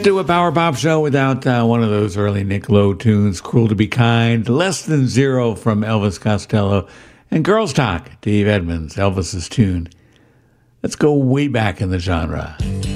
Do a Power Pop show without one of those early Nick Lowe tunes, Cruel to Be Kind, Less Than Zero from Elvis Costello, and Girls Talk, Dave Edmunds, Elvis's tune. Let's go way back in the genre.